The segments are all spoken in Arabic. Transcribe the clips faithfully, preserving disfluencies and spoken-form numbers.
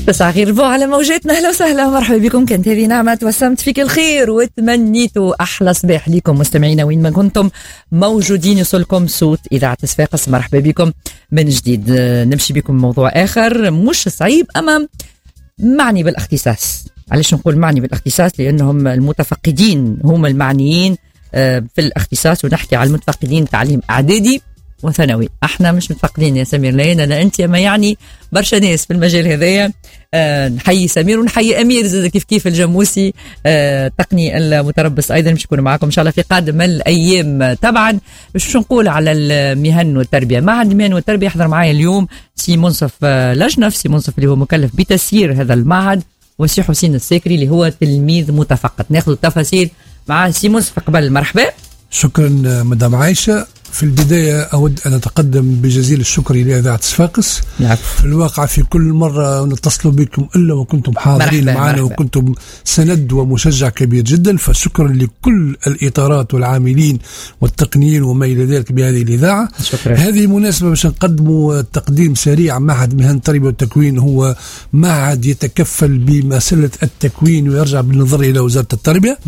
مساء الخير بو على موجاتنا. اهلا وسهلا ومرحبا بكم. كانت هذه نعمة توسمت فيك الخير وتمنيتوا احلى صباح لكم مستمعينا وين ما كنتم موجودين. يوصلكم صوت اذاعة صفاقس. مرحبا بكم من جديد. نمشي بكم موضوع اخر مش صعيب اما معني بالاختصاص. علاش نقول معني بالاختصاص؟ لانهم المتفقدين هم المعنيين في الاختصاص، ونحكي على المتفقدين تعليم اعدادي وثانوي. احنا مش متفقدين يا سمير، لين انا انت ما يعني برشا ناس في المجال هذايا. أه نحيي سمير ونحيي امير زاد كيف كيف الجموسي أه تقني المتربص ايضا باش يكون معكم ان شاء الله في قادم الايام. طبعا باش نقول على المهن والتربيه. معهد المهن والتربيه يحضر معايا اليوم سي منصف لجنف، سي منصف اللي هو مكلف بتسيير هذا المعهد، وسي حسين الساكري اللي هو تلميذ متفقد. ناخذ التفاصيل مع سي منصف. قبل مرحبا. شكرا مدام عائشة. في البداية أود أن أتقدم بجزيل الشكر لإذاعة صفاقس. في الواقع في كل مرة نتصل بكم إلا وكنتم حاضرين معنا وكنتم سند ومشجع كبير جدا، فشكرا لكل الإطارات والعاملين والتقنيين وما إلى ذلك بهذه الإذاعة. شكرا. هذه مناسبة باش نقدموا تقديم سريع. معهد مهن التربية والتكوين هو معهد يتكفل بمسألة التكوين ويرجع بالنظر إلى وزارة التربية.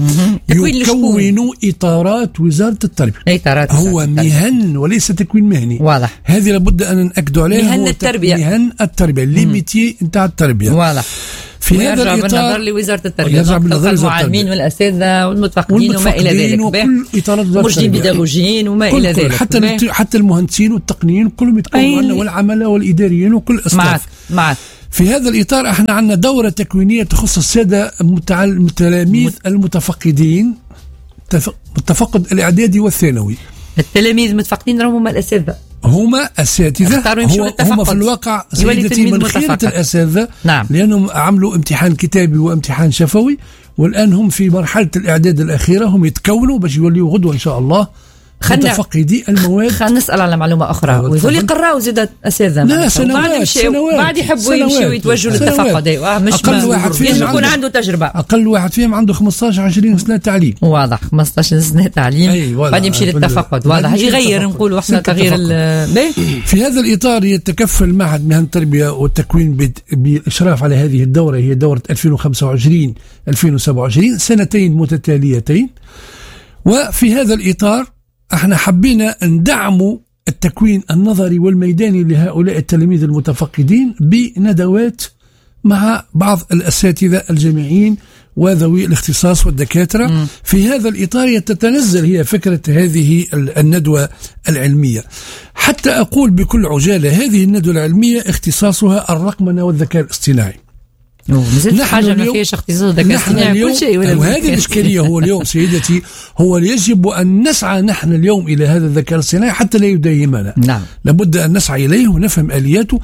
يكون إطارات وزارة التربية. إطارات هو مهن وليس تكوين مهني. واضح. هذه لابد أن نأكد عليها. مهن التربية. مهن التربية اللي ميتي نتاع التربية. واضح. في هذا الإطار بالنظر لوزارة التربية، المعلمين والأساتذة والمتفقدين وما إلى ذلك، وكل إطارات وزارة التربية، بيداغوجيين وما إلى ذلك، حتى حتى المهندسين والتقنيين كلهم يتكونوا عندنا، والعملاء والإداريين وكل الأصناف. معك معك. في هذا الإطار احنا عندنا دورة تكوينية تخص السادة التلاميذ المتفقدين، التفقد الإعدادي والثانوي. التلاميذ المتفقدين هم الأساتذة، هما أساتذة. هم في الواقع سيدتي من خيرة الأساتذة. نعم. لأنهم عملوا امتحان كتابي وامتحان شفوي، والآن هم في مرحلة الإعداد الأخيرة، هم يتكونوا باش يوليوا غدوة إن شاء الله متفقدي المواد. خلينا نسأل على معلومة أخرى. وذول يقراوا زيادة أساتذة. لا سنوات سنوات بعد يحبوا يمشوا يتوجهوا للتفقد. مش أقل واحد فيهم يكون عنده تجربة. أقل واحد فيهم عنده خمسطاش عشرين سنة تعليم. واضح. خمسطاش سنة تعليم بعد يمشي للتفقد. واضح. يغير نقولوا احنا تغيير. في هذا الإطار يتكفل معهد مهن التربية والتكوين بالإشراف على هذه الدورة، هي دورة ألفين وخمسة وعشرين ألفين وسبعة وعشرين، سنتين متتاليتين. وفي هذا الإطار احنا حبينا ندعموا التكوين النظري والميداني لهؤلاء التلاميذ المتفقدين بندوات مع بعض الأساتذة الجامعيين وذوي الاختصاص والدكاترة. م. في هذا الإطار تتنزل هي فكرة هذه الندوة العلمية. حتى أقول بكل عجالة هذه الندوة العلمية اختصاصها الرقمنة والذكاء الاصطناعي. نحن حاجة ما فيش اختصاص ذكاء اصطناعي كل شيء. وهذه الإشكالية هو اليوم سيدتي، هو يجب أن نسعى نحن اليوم إلى هذا الذكاء الاصطناعي حتى لا يداهمنا. نعم. لابد أن نسعى إليه ونفهم آلياته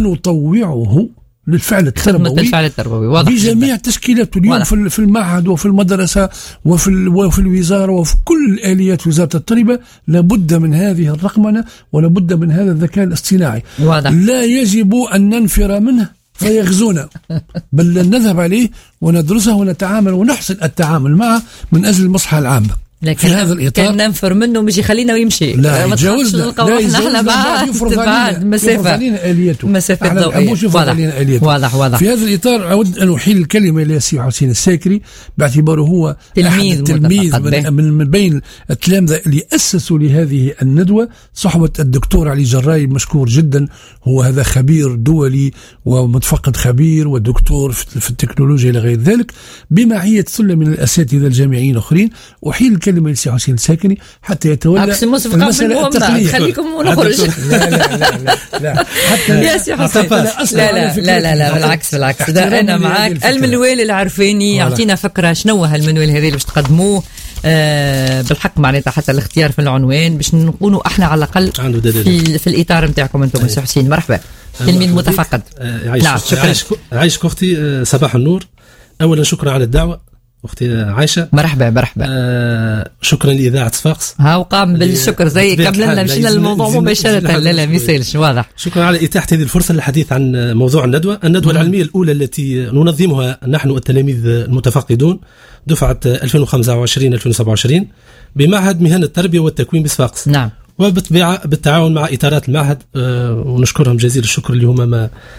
ونطوعه للفعل التربوي. الفعل التربوي بجميع تشكيلاته اليوم واضح. في المعهد وفي المدرسة وفي وفي الوزارة وفي كل آليات وزارة التربية لابد من هذه الرقمنة ولابد من هذا الذكاء الاصطناعي. واضح. لا يجب أن ننفر منه فيغزونا، بل نذهب عليه وندرسه ونتعامل ونحسن التعامل معه من أجل المصلحة العامة. لكن في هذا الإطار كان ننفر منه مش يخلينا ويمشي. لا يتجاوزنا، لا يتجاوزنا بعد بعد مسافة آليته مسافة ضوئية. واضح. واضح واضح. في هذا الإطار أود أن أحيل الكلمة إلى سي حسين الساكري باعتباره هو تلميذ, تلميذ من, من, من بين التلامذة اللي أسسوا لهذه الندوة، صحبة الدكتور علي جراي مشكور جدا. هو هذا خبير دولي ومتفقد خبير ودكتور في التكنولوجيا إلى غير ذلك، بمعية ثلة من الأساتذة الجامعيين الآخرين. أحيل الكلمة لسي حسين الساكني حتى يتولى المسألة التقنية. خليكم ونخرج. لا لا لا لا, لا. حتى يا سي حسين لا لا لا لا لا بالعكس بالعكس. ده أنا معاك. المنوال العرفاني يعطينا فكرة شنو هالمنوال هذا اللي باش تقدموه. آه بالحق معناتها حتى الاختيار في العنوان باش نكونوا احنا على الأقل في, في الإطار نتاعكم أنتم. سي حسين مرحبا. تلميذ متفقد. نعم شكرا. عايشك أختي صباح النور. أولا شكرا على الدعوة أختي عائشة. مرحبا مرحبا. آه شكرا لإذاعة صفاقس. ها وقام بالشكر زي قبل لنا مشينا للموضوع مباشرة. لا لا ميسالش. واضح. شكرا على إتاحة هذه الفرصة للحديث عن موضوع الندوة الندوة العلمية الأولى التي ننظمها نحن التلاميذ المتفقدون دفعة ألفين وخمسة وعشرين ألفين وسبعة وعشرين بمعهد مهن التربية والتكوين بصفاقس. نعم. وبالطبيعة بالتعاون مع إطارات المعهد. آه ونشكرهم جزيل الشكر اللي هم ما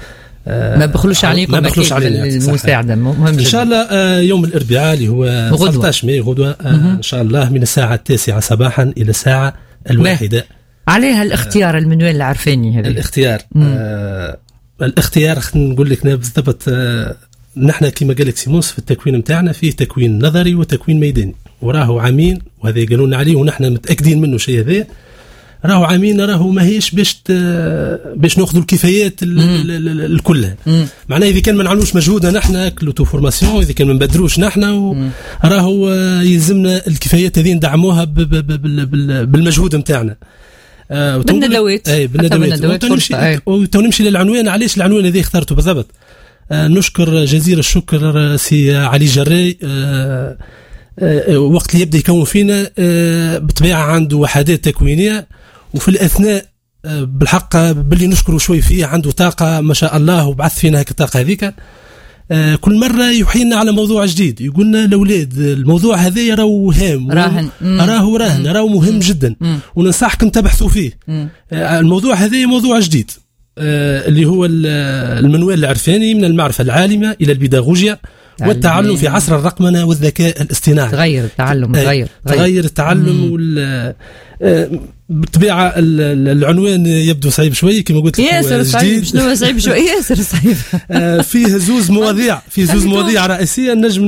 ما بخلوش عليكم ما بخلوش علينا المساعدة مهم إن شاء الله. يوم الأربعاء اللي هو ثلاثة عشر ماي غدوة إن شاء الله من الساعة التاسعة صباحا إلى الساعة الواحدة. عليها الاختيار المنوال العرفاني هذا الاختيار آه الاختيار نقول لك بالضبط. آه نحن كما قال لك سيمونس في التكوين متاعنا فيه تكوين نظري وتكوين ميداني، وراه عامين وهذا قالوا لنا عليه ونحن متأكدين منه شيء هذا. راهو عامين راهو ماهيش باش باش ناخذوا الكفايات الكلها. معناه اذا كان ما نعملوش مجهودنا نحن كلوتو فورماسيون، اذا كان ما نبدروش نحن راهو يلزمنا الكفايات هذه ندعموها بالمجهود نتاعنا. آه بالندوات اي بالندوات ونمشي للعنوان. علاش العنوان هذا اخترته بالضبط؟ آه نشكر جزيل الشكر سي علي جراي. آه آه وقت اللي يبدا يكون فينا آه بطبيعه عنده وحدات تكوينيه، وفي الاثناء آه بالحق باللي نشكره شوي فيه عنده طاقه ما شاء الله، وبعث فينا هيك الطاقه هذيك. آه كل مره يحيينا على موضوع جديد، يقولنا الاولاد الموضوع هذا راهو هام، راهن راهو راهن راهو مهم جدا، وننصحكم تبحثوا فيه. آه الموضوع هذا موضوع جديد آه اللي هو المنوال العرفاني من المعرفه العالمه الى البيداغوجيا والتعلم في عصر الرقمنه والذكاء الاصطناعي. تغير التعلم تغير تغير التعلم وال بالطبيعه العنوان يبدو صعيب شوي كما قلت لك. ياسر صعيب. شنو صعيب شوي؟ ياسر صعيب. فيه زوز مواضيع فيه زوز مواضيع رئيسيه نجم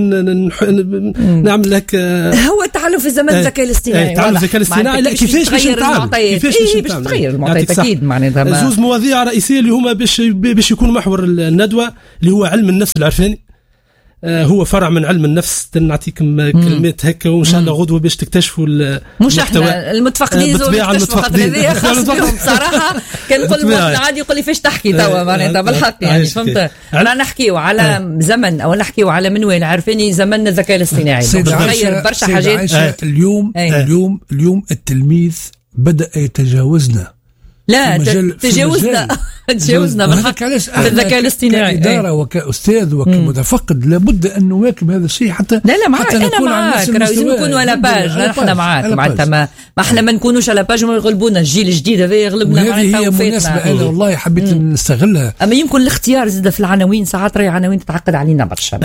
نعمل لك. هو التعلم في زمن الذكاء الاصطناعي. التعلم الذكاء الاصطناعي لا كيفاش باش نتعامل كيفاش باش تغير المعطيات اكيد معناتها زوز مواضيع رئيسيه اللي هما باش باش يكون محور الندوه اللي هو علم النفس العرفاني. هو فرع من علم النفس. نعطيكم كلمات هكا وان شاء الله غدوه باش تكتشفوا مش احنا المتفقدين بالطبيعه المتفقدين خاص بهم بصراحه. كان نقول المواطن عادي يقول لي فاش تحكي توا معناتها بالحق يعني فهمت. انا نحكيو على زمن او نحكيو على منوال عرفاني زمن الذكاء الاصطناعي تغير برشا حاجات. اليوم اليوم اليوم التلميذ بدا يتجاوزنا. لا تجاوزنا تجاوزنا بالحق في الذكاء الاصطناعي كإدارة وكأستاذ وكمتفقد لابد أن نواكب هذا الشيء حتى لا لا معاك أنا معاك لازم نكونوا على باج. نحن معاك معناتها ما احنا ما نكونوش على باج وما يغلبونا الجيل الجديد هذا يغلبنا معناتها. هذه هي مناسبة أنا والله حبيت نستغلها. أما يمكن الاختيار زاد في العناوين ساعات راهي عناوين تتعقد علينا برشا.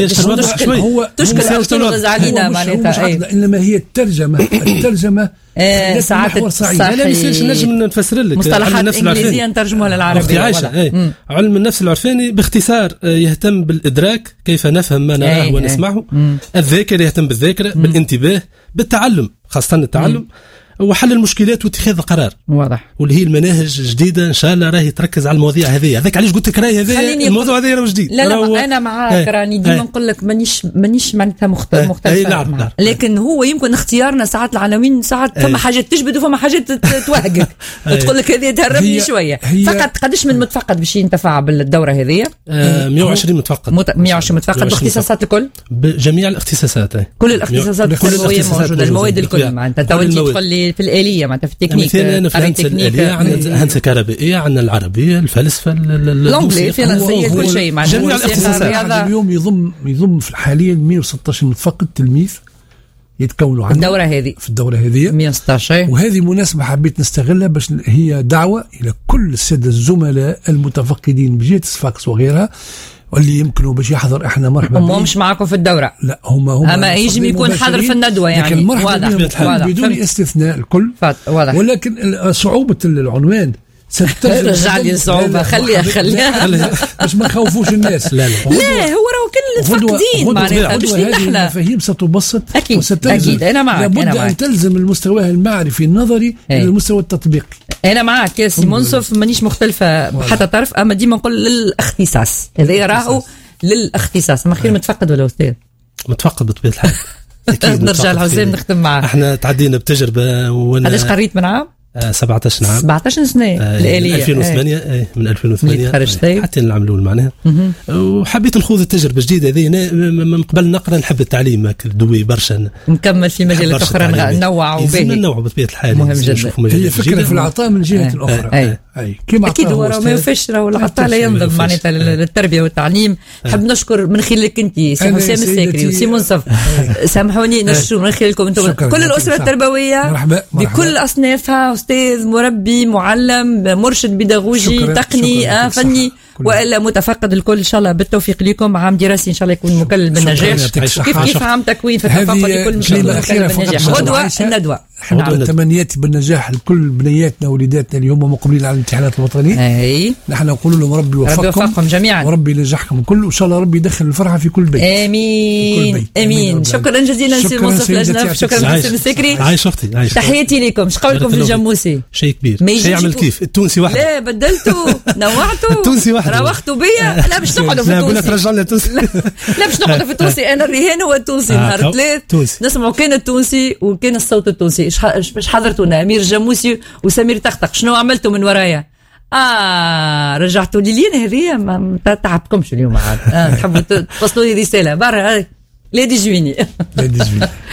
هو تشكل تلغز علينا معناتها إنما هي الترجمة الترجمة آه ساعات صحيح. لا مش نجم نفسر لك مصطلحات انجليزيه نترجمها للعربيه. ايه. علم النفس العرفاني باختصار يهتم بالادراك، كيف نفهم ما نراه ايه ونسمعه. ايه. الذاكره يهتم بالذاكره، بالانتباه، بالتعلم خاصه التعلم. مم. وحل المشكلات واتخاذ القرار. واضح. واللي هي المناهج الجديده ان شاء الله راهي تركز على المواضيع هذه. هذاك علاش قلت لك راهي هذا الموضوع هذا راه جديد. لا لا انا معاك راني ديما نقول لك مانيش مانيش معناتها مختلف مختلفه. نعم نعم. لكن هو يمكن اختيارنا ساعات العناوين ساعات فما حاجات تجبد وفما حاجات توهقك وتقول لك هذه تهربني شويه. فقط قداش من متفقد باش ينتفع بالدوره هذه؟ مئة وعشرين متفقد. مئة وعشرين متفقد بالاختصاصات الكل؟ بجميع الاختصاصات. كل الاختصاصات التربويه موجوده. المواد الكل معناتها تو انت تقول لي في الاليه معناتها في التكنيك. مثلا في الهندسه الآلية عندنا الهندسه الكهربائيه، عندنا العربيه، الفلسفه، الانجليزي، الفرنسيه، كل شيء معناتها. جميع الاختصاصات. اليوم يضم يضم حاليا مئة وستة عشر متفقد تلميذ يتكونوا عندنا الدورة هذه في الدورة هذه مئة وستة عشر. وهذه مناسبة حبيت نستغلها باش هي دعوة إلى كل السادة الزملاء المتفقدين بجهة صفاقس وغيرها واللي يمكنوا باش يحضر. احنا مرحبا هم مش معاكم في الدورة. لا هم هم اما يجب يكون حاضر في الندوة يعني. لكن مرحبا واضح بدون استثناء الكل. واضح. ولكن صعوبة العنوان رجع لي الصعوبة. خليها خليها باش ما نخوفوش الناس. لا لا لا هو راهو كل المتفقدين معناتها باش نحن المفاهيم ستبسط اكيد اكيد. انا معك. لابد ان تلزم المستوى المعرفي النظري الى المستوى التطبيقي. انا معك يا سي منصف مانيش مختلفه حتى طرف. اما ديما نقول للاختصاص هذا راهو للاختصاص. ما خير متفقد ولا استاذ؟ متفقد بطبيعه الحال. اكيد نرجع لحسام نختم معاه. احنا تعدينا بتجربه وانا قداش قريت من عام؟ سبعة عشر عام. سبعة عشر سنة آه الآلية. ألفين وثمانية ايه. من ألفين وثمانية خرجت حتى العام الأول معناها. وحبيت نخوض التجربة جديدة هذه. من قبل نقرأ نحب التعليم دوي برشا. نكمل في مجالات أخرى ننوع وبه. ننوع بطبيعة الحال. مهم جدا. هي فكرة في العطاء من جهة آه. أخرى. أي. أي. كما أكيد هو ما يوفش العطاء لا ينضب معناتها للتربية والتعليم. نحب نشكر من خلالك أنت سي حسام الساكري وسي منصف. سامحوني نشكر من خلالكم أنتم كل الأسرة التربوية بكل أصنافها، أستاذ مربي معلم مرشد بيداغوجي تقني فني والا متفقد الكل ان شاء الله بالتوفيق لكم. عام دراسي ان شاء الله يكون مكلل بالنجاح. كيف كيف عام تكوين في التفقد يكون مكلل بالنجاح. غدوه الندوه احنا تمنياتي بالنجاح لكل بنياتنا ووليداتنا اللي هم مقبلين على الامتحانات الوطنيه. اي نحن نقول لهم ربي يوفقكم، ربي يوفقكم جميعا، وربي ينجحكم الكل، وان شاء الله ربي يدخل الفرحه في كل بيت. امين بيت. امين, أمين. شكرا جزيلا سي منصف الأجنب، شكرا سي السكري. عايش اختي عايش. تحياتي لكم. شقوا لكم في الجاموسي؟ شيء كبير، شيء يعمل كيف التونسي واحد. لا بدلتوا نوعتوا التونسي واحد، روختوا بيا. لا باش نقعدوا في التونسي، لا ترجعنا التونسي. لا باش نقعدوا في التونسي. انا الرهان هو التونسي. نهار ثلاث نسمعوا كان التونسي وكان الصوت التونسي. ايش حضرتونا امير الجاموسي وسمير طقطق؟ شنو عملتوا من ورايا؟ اه رجعتوا لي لين هذيا ما تعبكمش اليوم عاد. آه تحبوا توصلوا لي رساله برا لا دي جويني. لا دي جويني.